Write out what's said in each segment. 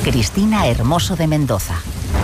Cristina Hermoso de Mendoza.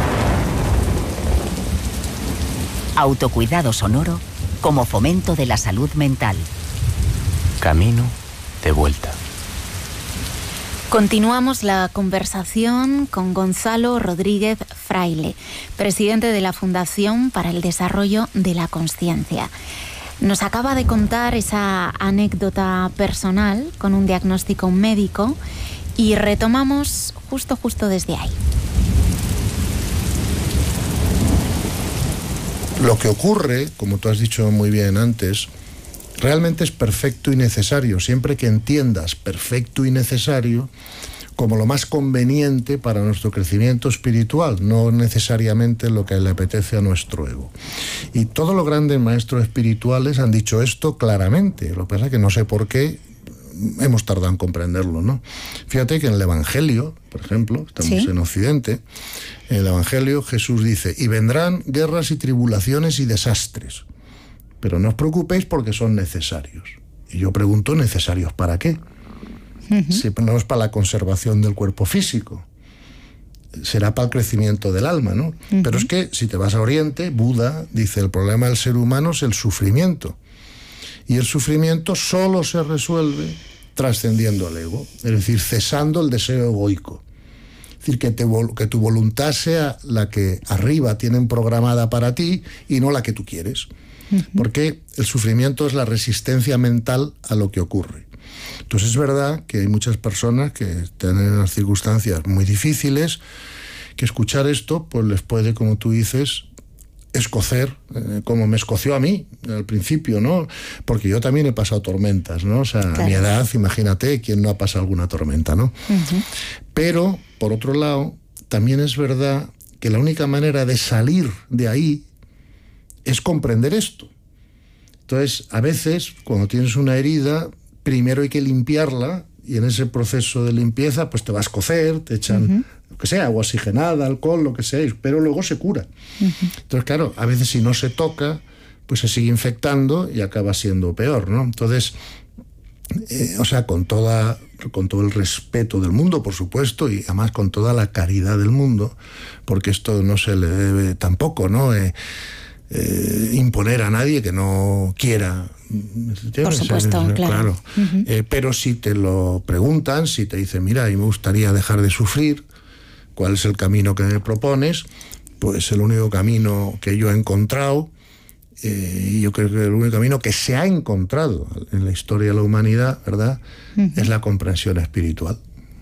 Autocuidado sonoro como fomento de la salud mental. Camino de vuelta. Continuamos la conversación con Gonzalo Rodríguez Fraile, presidente de la Fundación para el Desarrollo de la Consciencia. Nos acaba de contar esa anécdota personal con un diagnóstico médico y retomamos justo desde ahí. Lo que ocurre, como tú has dicho muy bien antes, realmente es perfecto y necesario, siempre que entiendas perfecto y necesario como lo más conveniente para nuestro crecimiento espiritual, no necesariamente lo que le apetece a nuestro ego. Y todos los grandes maestros espirituales han dicho esto claramente. Lo que pasa es que no sé por qué hemos tardado en comprenderlo, ¿no? Fíjate que en el Evangelio, por ejemplo, estamos en Occidente, en el Evangelio Jesús dice: y vendrán guerras y tribulaciones y desastres, pero no os preocupéis porque son necesarios. Y yo pregunto, ¿necesarios para qué? Si no es para la conservación del cuerpo físico, será para el crecimiento del alma, ¿no? Pero es que si te vas a Oriente, Buda dice: el problema del ser humano es el sufrimiento. Y el sufrimiento solo se resuelve trascendiendo el ego, es decir, cesando el deseo egoico. Es decir, que tu voluntad sea la que arriba tienen programada para ti y no la que tú quieres. Porque el sufrimiento es la resistencia mental a lo que ocurre. Entonces es verdad que hay muchas personas que están en unas circunstancias muy difíciles, que escuchar esto pues les puede, como tú dices, escocer, como me escoció a mí al principio, ¿no? Porque yo también he pasado tormentas, ¿no? O sea, claro, a mi edad, imagínate, ¿quién no ha pasado alguna tormenta, ¿no? Pero, por otro lado, también es verdad que la única manera de salir de ahí es comprender esto. Entonces, a veces, cuando tienes una herida, primero hay que limpiarla, y en ese proceso de limpieza pues te vas a cocer, te echan lo que sea, agua oxigenada, alcohol, lo que sea, pero luego se cura. Entonces, claro, a veces si no se toca, pues se sigue infectando y acaba siendo peor, ¿no? Entonces, o sea, con todo el respeto del mundo, por supuesto, y además con toda la caridad del mundo, porque esto no se le debe tampoco, ¿no? Imponer a nadie que no quiera. Por supuesto, claro. Pero si te lo preguntan, si te dicen: mira, a mí me gustaría dejar de sufrir, ¿cuál es el camino que me propones? Pues el único camino que yo he encontrado, y yo creo que el único camino que se ha encontrado en la historia de la humanidad, ¿verdad?, es la comprensión espiritual.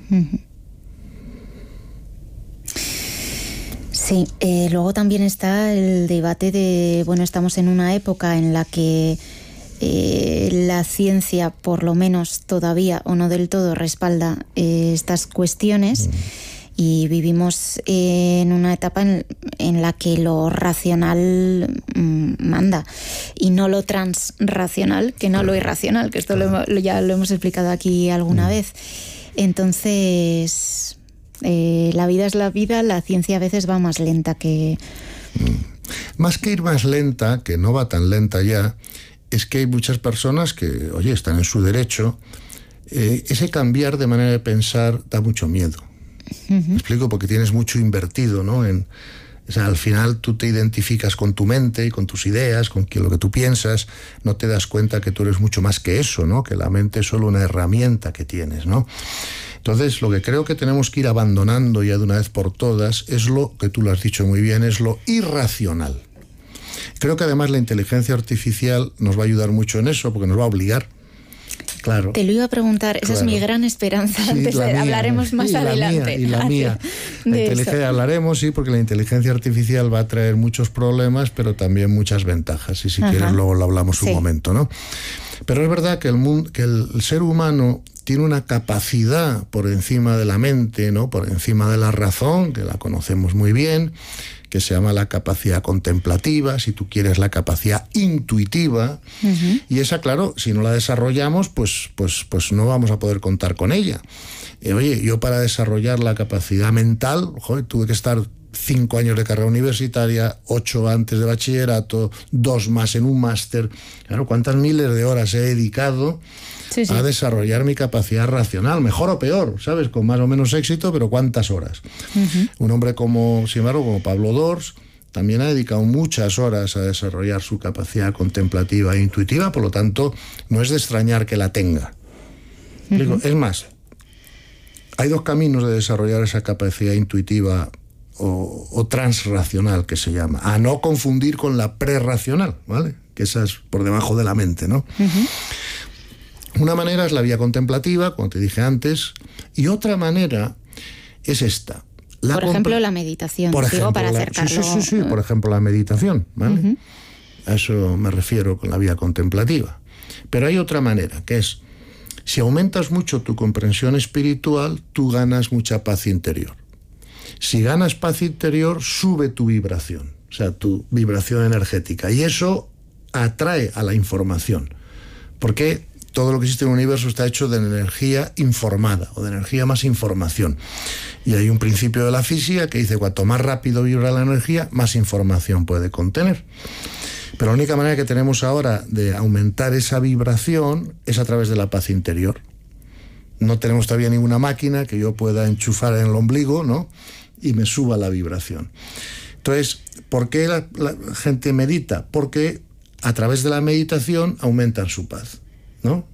Sí, luego también está el debate de, bueno, estamos en una época en la que la ciencia, por lo menos todavía o no del todo, respalda estas cuestiones, y vivimos en una etapa en la que lo racional manda y no lo transracional, que no lo irracional, que esto ya lo hemos explicado aquí alguna vez. Entonces, la vida es la vida, la ciencia a veces va más lenta que... Más que ir más lenta, que no va tan lenta ya, es que hay muchas personas que, oye, están en su derecho. Ese cambiar de manera de pensar da mucho miedo. ¿Me explico? Porque tienes mucho invertido, ¿no? O sea, al final tú te identificas con tu mente y con tus ideas, con lo que tú piensas, no te das cuenta que tú eres mucho más que eso, ¿no? Que la mente es solo una herramienta que tienes, ¿no? Entonces, lo que creo que tenemos que ir abandonando ya de una vez por todas es lo que tú lo has dicho muy bien, es lo irracional. Creo que además la inteligencia artificial nos va a ayudar mucho en eso, porque nos va a obligar. Claro. Te lo iba a preguntar, esa es mi gran esperanza. Sí, antes de hablaremos más adelante. Y la mía. Hablaremos, sí, porque la inteligencia artificial va a traer muchos problemas, pero también muchas ventajas. Y si quieres, luego lo hablamos un momento, ¿no? Pero es verdad que el ser humano tiene una capacidad por encima de la mente, ¿no? Por encima de la razón, que la conocemos muy bien, que se llama la capacidad contemplativa, si tú quieres la capacidad intuitiva, y esa, claro, si no la desarrollamos, pues no vamos a poder contar con ella. Oye, yo para desarrollar la capacidad mental, tuve que estar 5 años de carrera universitaria, 8 antes de bachillerato, 2 más en un máster. Claro, cuántas miles de horas he dedicado Sí. a desarrollar mi capacidad racional, mejor o peor, ¿sabes? Con más o menos éxito, pero ¿cuántas horas? Un hombre sin embargo, como Pablo Dors, también ha dedicado muchas horas a desarrollar su capacidad contemplativa e intuitiva, por lo tanto, no es de extrañar que la tenga. Digo, es más, hay dos caminos de desarrollar esa capacidad intuitiva o transracional, que se llama, a no confundir con la prerracional, ¿vale? Que esa es por debajo de la mente, ¿no? Una manera es la vía contemplativa, como te dije antes, y otra manera es esta. Por ejemplo, la meditación, para acercarlo. Sí, por ejemplo, la meditación, ¿vale? A eso me refiero con la vía contemplativa. Pero hay otra manera, que es, si aumentas mucho tu comprensión espiritual, tú ganas mucha paz interior. Si ganas paz interior, sube tu vibración, o sea, tu vibración energética, y eso atrae a la información, porque todo lo que existe en el universo está hecho de energía informada, o de energía más información. Y hay un principio de la física que dice, cuanto más rápido vibra la energía, más información puede contener. Pero la única manera que tenemos ahora de aumentar esa vibración es a través de la paz interior. No tenemos todavía ninguna máquina que yo pueda enchufar en el ombligo, ¿no?, y me suba la vibración. Entonces, ¿por qué la gente medita? Porque a través de la meditación aumentan su paz, ¿no?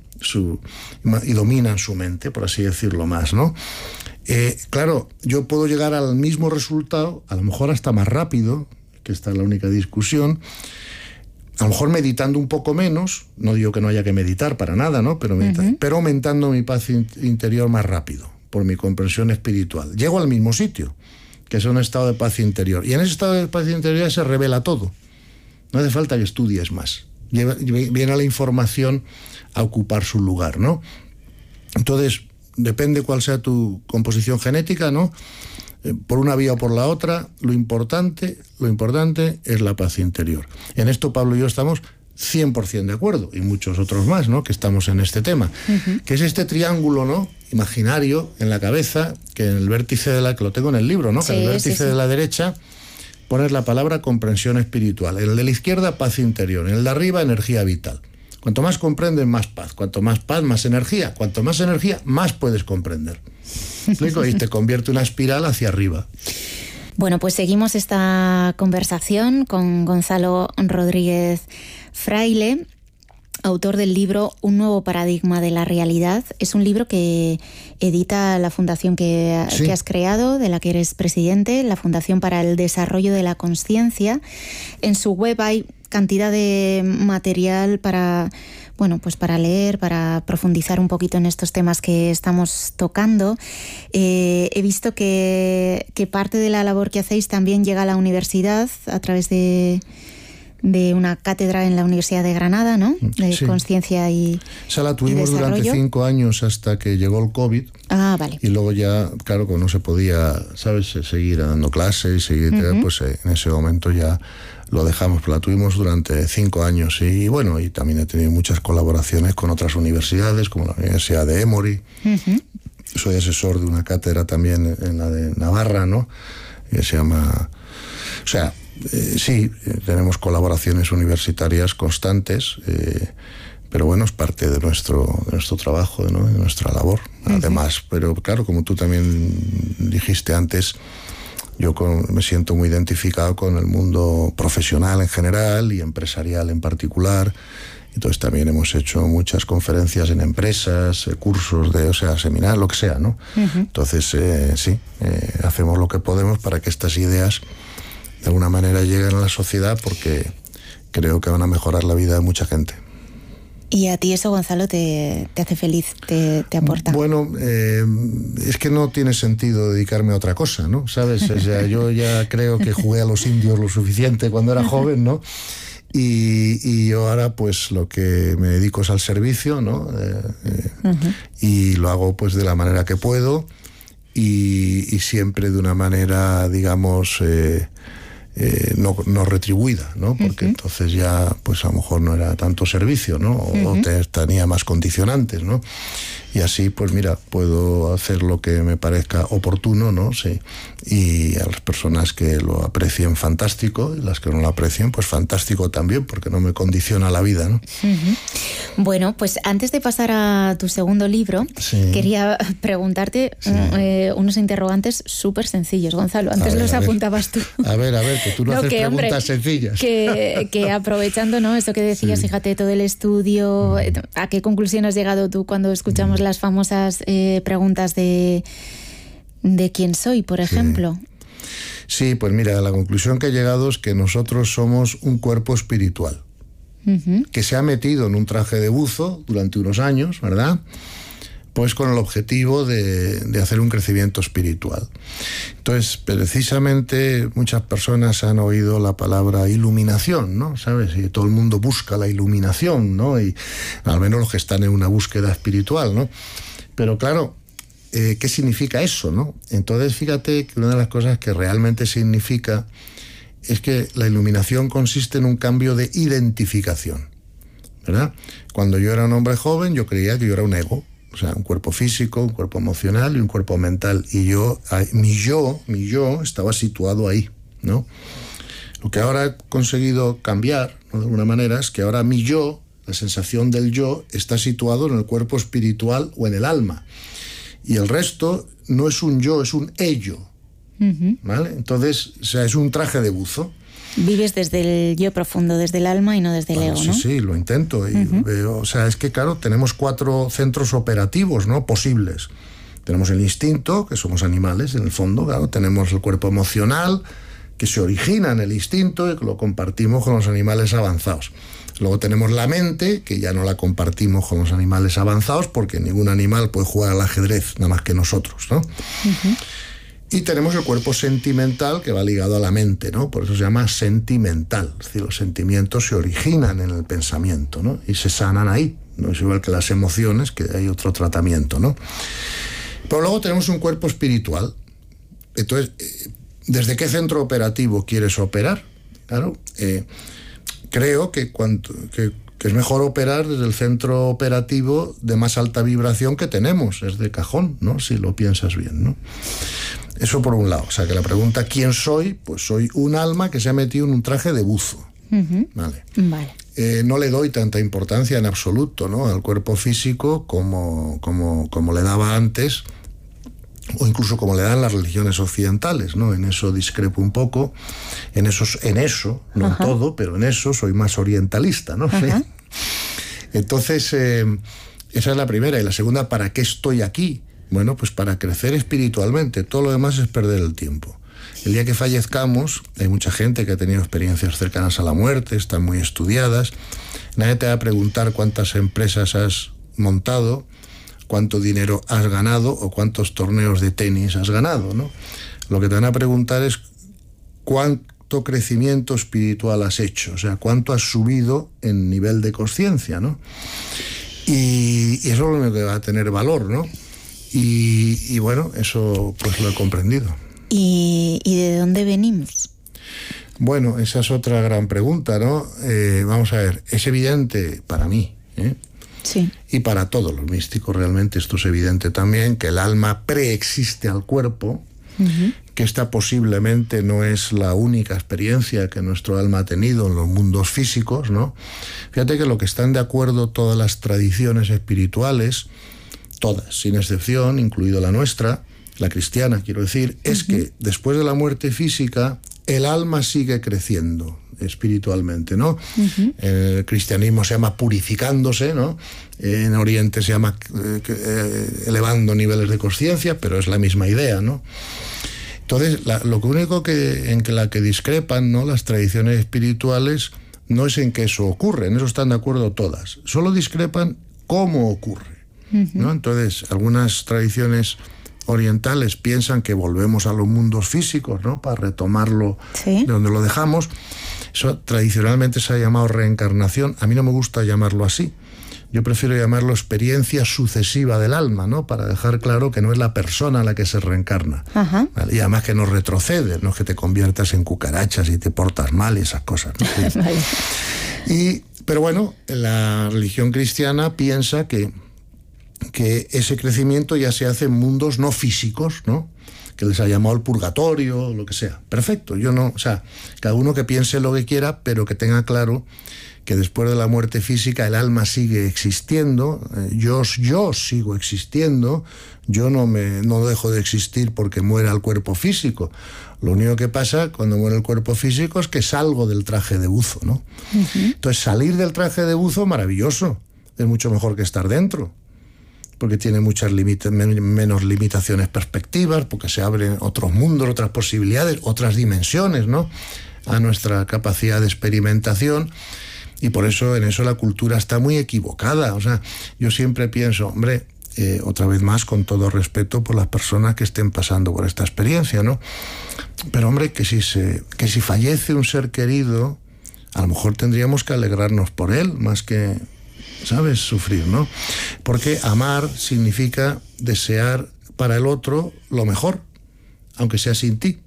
Y dominan su mente, por así decirlo más, ¿no? Claro, yo puedo llegar al mismo resultado, a lo mejor hasta más rápido, que esta es la única discusión, a lo mejor meditando un poco menos, no digo que no haya que meditar para nada, ¿no? Pero aumentando mi paz interior más rápido, por mi comprensión espiritual. Llego al mismo sitio, que es un estado de paz interior. Y en ese estado de paz interior se revela todo. No hace falta que estudies más. Viene la información a ocupar su lugar, ¿no? Entonces, depende cuál sea tu composición genética, ¿no? Por una vía o por la otra, lo importante es la paz interior. En esto Pablo y yo estamos 100% de acuerdo, y muchos otros más, ¿no?, que estamos en este tema, que es este triángulo, ¿no?, imaginario en la cabeza, que en el vértice que lo tengo en el libro, ¿no?, que en el vértice de la derecha pones la palabra comprensión espiritual, en el de la izquierda paz interior, en el de arriba energía vital. Cuanto más comprendes, más paz. Cuanto más paz, más energía. Cuanto más energía, más puedes comprender. ¿Explico? Y te convierte una espiral hacia arriba. Bueno, pues seguimos esta conversación con Gonzalo Rodríguez Fraile, autor del libro Un nuevo paradigma de la realidad. Es un libro que edita la fundación que has creado, de la que eres presidente, la Fundación para el Desarrollo de la Consciencia. En su web hay cantidad de material para leer, para profundizar un poquito en estos temas que estamos tocando. He visto que parte de la labor que hacéis también llega a la universidad a través de una cátedra en la Universidad de Granada, ¿no? De conciencia y esa la tuvimos durante 5 años hasta que llegó el COVID. Ah, vale. Y luego ya, claro, como no se podía, ¿sabes?, seguir dando clases, pues en ese momento ya lo dejamos, pero la tuvimos durante 5 años. Y bueno, y también he tenido muchas colaboraciones con otras universidades, como la Universidad de Emory. Soy asesor de una cátedra también en la de Navarra, ¿no?, que se llama... O sea, tenemos colaboraciones universitarias constantes, pero bueno, es parte de nuestro trabajo, ¿no?, de nuestra labor. Además, pero claro, como tú también dijiste antes, yo me siento muy identificado con el mundo profesional en general y empresarial en particular. Entonces también hemos hecho muchas conferencias en empresas, cursos seminarios, lo que sea, ¿no? Entonces, hacemos lo que podemos para que estas ideas de alguna manera lleguen a la sociedad, porque creo que van a mejorar la vida de mucha gente. ¿Y a ti eso, Gonzalo, te hace feliz, te aporta? Bueno, es que no tiene sentido dedicarme a otra cosa, ¿no? ¿Sabes? O sea, yo ya creo que jugué a los indios lo suficiente cuando era joven, ¿no? Y yo ahora pues lo que me dedico es al servicio, ¿no? Y lo hago pues de la manera que puedo y siempre de una manera, digamos, no retribuida, ¿no? Porque entonces ya, pues a lo mejor no era tanto servicio, ¿no? O tenía más condicionantes, ¿no? Y así, pues mira, puedo hacer lo que me parezca oportuno, ¿no? Sí. Y a las personas que lo aprecien, fantástico, y las que no lo aprecien, pues fantástico también, porque no me condiciona la vida, ¿no? Bueno, pues antes de pasar a tu segundo libro, quería preguntarte unos interrogantes súper sencillos, Gonzalo. Antes los apuntabas tú. A ver, que tú no haces preguntas sencillas. Que aprovechando, ¿no? Esto que decías, fíjate, todo el estudio, ¿a qué conclusión has llegado tú cuando escuchamos las famosas preguntas de quién soy, por ejemplo? Sí, pues mira, la conclusión que he llegado es que nosotros somos un cuerpo espiritual que se ha metido en un traje de buzo durante unos años, ¿verdad? Pues con el objetivo de hacer un crecimiento espiritual. Entonces, precisamente muchas personas han oído la palabra iluminación, ¿no? ¿Sabes? Y todo el mundo busca la iluminación, ¿no? Y al menos los que están en una búsqueda espiritual, ¿no? Pero claro, ¿qué significa eso, no? Entonces, fíjate que una de las cosas que realmente significa es que la iluminación consiste en un cambio de identificación, ¿verdad? Cuando yo era un hombre joven, yo creía que yo era un ego. O sea, un cuerpo físico, un cuerpo emocional y un cuerpo mental. Y mi yo estaba situado ahí, ¿no? Lo que ahora he conseguido cambiar, ¿no? De alguna manera, es que ahora mi yo, la sensación del yo, está situado en el cuerpo espiritual o en el alma. Y el resto no es un yo, es un ello, ¿vale? Entonces, o sea, es un traje de buzo. Vives desde el yo profundo, desde el alma y no desde el ego, ¿no? Sí, lo intento. Y veo, o sea, es que claro, tenemos 4 centros operativos, ¿no? Posibles. Tenemos el instinto, que somos animales, en el fondo, claro. Tenemos el cuerpo emocional, que se origina en el instinto y que lo compartimos con los animales avanzados. Luego tenemos la mente, que ya no la compartimos con los animales avanzados, porque ningún animal puede jugar al ajedrez, nada más que nosotros, ¿no? Y tenemos el cuerpo sentimental, que va ligado a la mente, ¿no? Por eso se llama sentimental. Es decir, los sentimientos se originan en el pensamiento, ¿no? Y se sanan ahí. No es igual que las emociones, que hay otro tratamiento, ¿no? Pero luego tenemos un cuerpo espiritual. Entonces, ¿desde qué centro operativo quieres operar? Claro, creo que es mejor operar desde el centro operativo de más alta vibración que tenemos. Es de cajón, ¿no? Si lo piensas bien, ¿no? Eso por un lado. O sea, que la pregunta ¿quién soy? Pues soy un alma que se ha metido en un traje de buzo. Vale. No le doy tanta importancia en absoluto, ¿no? Al cuerpo físico como le daba antes, o incluso como le dan las religiones occidentales, ¿no? En eso discrepo un poco. En eso, no en todo, pero en eso soy más orientalista, ¿no? ¿Sí? Entonces, esa es la primera. Y la segunda, ¿para qué estoy aquí? Bueno, pues para crecer espiritualmente. Todo lo demás es perder el tiempo. El día que fallezcamos, hay mucha gente que ha tenido experiencias cercanas a la muerte, están muy estudiadas. Nadie te va a preguntar cuántas empresas has montado, cuánto dinero has ganado o cuántos torneos de tenis has ganado, ¿no? Lo que te van a preguntar es cuánto crecimiento espiritual has hecho, o sea, cuánto has subido en nivel de conciencia, ¿no? Y eso es lo único que va a tener valor, ¿no? Y bueno, eso pues lo he comprendido. ¿Y de dónde venimos? Bueno, esa es otra gran pregunta, ¿no? Vamos a ver, es evidente para mí, Sí. Y para todos los místicos realmente esto es evidente también, que el alma preexiste al cuerpo, que esta posiblemente no es la única experiencia que nuestro alma ha tenido en los mundos físicos, ¿no? Fíjate que lo que están de acuerdo todas las tradiciones espirituales, todas, sin excepción, incluido la nuestra, la cristiana, quiero decir, es que después de la muerte física, el alma sigue creciendo espiritualmente, ¿no? El cristianismo se llama purificándose, ¿no? En Oriente se llama elevando niveles de conciencia, pero es la misma idea, ¿no? Entonces, lo único en la que discrepan, ¿no?, las tradiciones espirituales no es en que eso ocurre, en eso están de acuerdo todas. Solo discrepan cómo ocurre, ¿no? Entonces, algunas tradiciones orientales piensan que volvemos a los mundos físicos, ¿no?, para retomarlo de donde lo dejamos. Eso tradicionalmente se ha llamado reencarnación. A mí no me gusta llamarlo así. Yo prefiero llamarlo experiencia sucesiva del alma, ¿no? Para dejar claro que no es la persona a la que se reencarna. Ajá. ¿Vale? Y además que no retrocede, no es que te conviertas en cucarachas y te portas mal y esas cosas, ¿no? Vale. Pero bueno, la religión cristiana piensa que ese crecimiento ya se hace en mundos no físicos, ¿no? Que les ha llamado el purgatorio, lo que sea. Perfecto, yo no, o sea, cada uno que piense lo que quiera, pero que tenga claro que después de la muerte física el alma sigue existiendo, yo sigo existiendo, yo no dejo de existir porque muera el cuerpo físico. Lo único que pasa cuando muere el cuerpo físico es que salgo del traje de buzo, ¿no? Entonces, salir del traje de buzo, maravilloso, es mucho mejor que estar dentro, porque tiene muchas menos limitaciones perspectivas, porque se abren otros mundos, otras posibilidades, otras dimensiones, ¿no? A nuestra capacidad de experimentación. Y por eso en eso la cultura está muy equivocada. O sea, yo siempre pienso, hombre, otra vez más, con todo respeto por las personas que estén pasando por esta experiencia, ¿no? Pero hombre, que si fallece un ser querido, a lo mejor tendríamos que alegrarnos por él, más que, ¿sabes?, sufrir, ¿no? Porque amar significa desear para el otro lo mejor, aunque sea sin ti.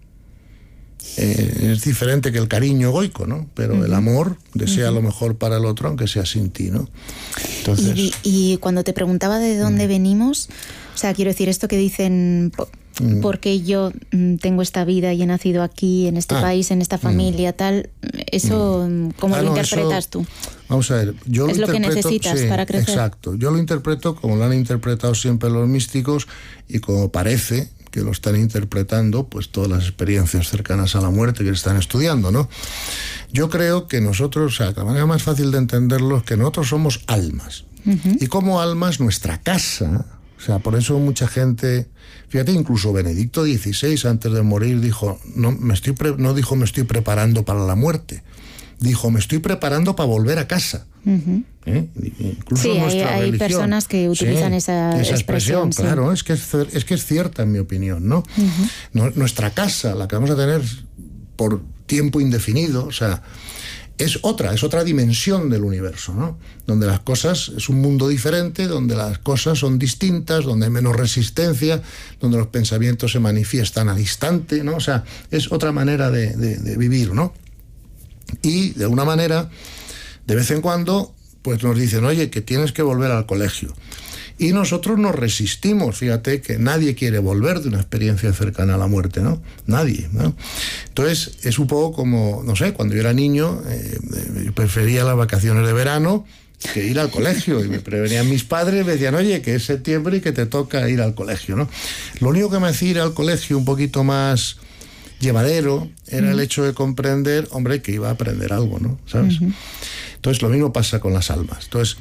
Es diferente que el cariño egoico, ¿no? Pero el amor desea lo mejor para el otro, aunque sea sin ti, ¿no? Entonces... Y cuando te preguntaba de dónde venimos, o sea, quiero decir, esto que dicen, ¿por qué yo tengo esta vida y he nacido aquí, en este país, en esta familia, tal? Eso, ¿cómo lo interpretas tú? Vamos a ver, yo es lo que necesitas para crecer. Exacto, yo lo interpreto como lo han interpretado siempre los místicos y como parece que lo están interpretando pues todas las experiencias cercanas a la muerte que están estudiando, ¿no? Yo creo que nosotros, o sea, la manera más fácil de entenderlo es que nosotros somos almas. Y como almas, nuestra casa, o sea, por eso mucha gente, fíjate, incluso Benedicto XVI antes de morir dijo, no dijo me estoy preparando para la muerte, dijo me estoy preparando para volver a casa. Incluso sí, hay personas que utilizan esa expresión. Sí. Claro, es que es cierta en mi opinión, ¿no? Nuestra casa, la que vamos a tener por tiempo indefinido, o sea, es otra dimensión del universo, ¿no? Donde las cosas, es un mundo diferente, donde las cosas son distintas, donde hay menos resistencia, donde los pensamientos se manifiestan al instante, ¿no? O sea, es otra manera de vivir, ¿no? Y de alguna manera, de vez en cuando, pues nos dicen, oye, que tienes que volver al colegio. Y nosotros nos resistimos, fíjate que nadie quiere volver de una experiencia cercana a la muerte, ¿no? Nadie, ¿no? Entonces, es un poco como, no sé, cuando yo era niño, yo prefería las vacaciones de verano que ir al colegio. Y me prevenían mis padres, me decían, oye, que es septiembre y que te toca ir al colegio, ¿no? Lo único que me hacía ir al colegio un poquito más llevadero era el hecho de comprender, hombre, que iba a aprender algo, ¿no? ¿Sabes? Entonces, lo mismo pasa con las almas. Entonces,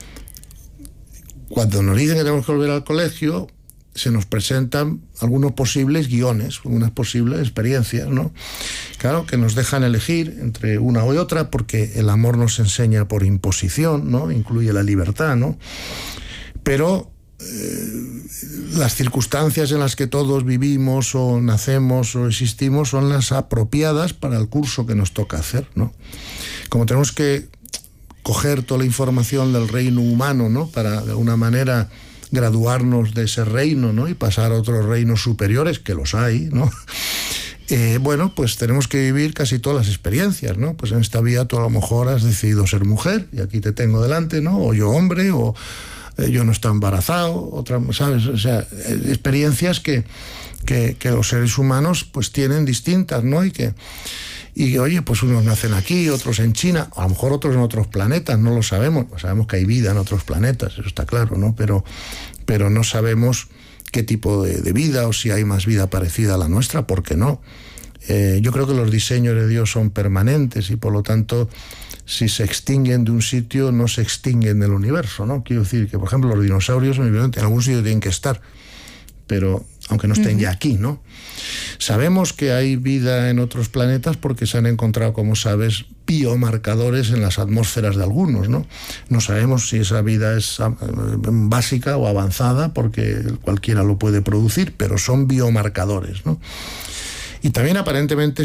cuando nos dicen que tenemos que volver al colegio, se nos presentan algunos posibles guiones, algunas posibles experiencias, ¿no? Claro, que nos dejan elegir entre una y otra, porque el amor nos enseña por imposición, ¿no? Incluye la libertad, ¿no? Pero las circunstancias en las que todos vivimos o nacemos o existimos son las apropiadas para el curso que nos toca hacer, ¿no? Como tenemos que coger toda la información del reino humano, ¿no? Para, de alguna manera, graduarnos de ese reino, ¿no? Y pasar a otros reinos superiores, que los hay, ¿no? Bueno, pues tenemos que vivir casi todas las experiencias, ¿no? Pues en esta vida tú a lo mejor has decidido ser mujer, y aquí te tengo delante, ¿no? O yo hombre, o yo no estoy embarazado, otra, ¿sabes? O sea, experiencias que los seres humanos pues tienen distintas, ¿no? Y oye, pues unos nacen aquí, otros en China, a lo mejor otros en otros planetas, no lo sabemos. Sabemos que hay vida en otros planetas, eso está claro, ¿no? Pero no sabemos qué tipo de vida o si hay más vida parecida a la nuestra, ¿por qué no? Yo creo que los diseños de Dios son permanentes y por lo tanto, si se extinguen de un sitio, no se extinguen del universo, ¿no? Quiero decir que, por ejemplo, los dinosaurios en algún sitio tienen que estar, pero aunque no estén ya aquí, ¿no? Sabemos que hay vida en otros planetas porque se han encontrado, como sabes, biomarcadores en las atmósferas de algunos, ¿no? No sabemos si esa vida es básica o avanzada porque cualquiera lo puede producir, pero son biomarcadores, ¿no? Y también aparentemente